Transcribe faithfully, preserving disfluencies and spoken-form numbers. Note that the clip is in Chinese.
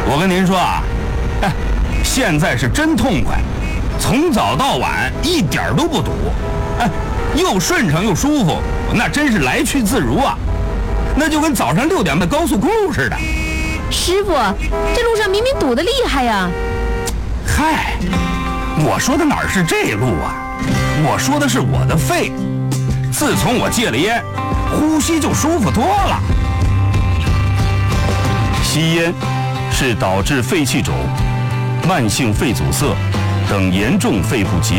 我跟您说啊，哎，现在是真痛快，从早到晚一点都不堵，哎，又顺畅又舒服，那真是来去自如啊，那就跟早上六点的高速公路似的。 师傅，这路上明明堵得厉害呀！ 嗨，我说的哪儿是这路啊？我说的是我的肺。自从我戒了烟，呼吸就舒服多了。 吸烟是导致肺气肿、慢性肺阻塞等严重肺部疾病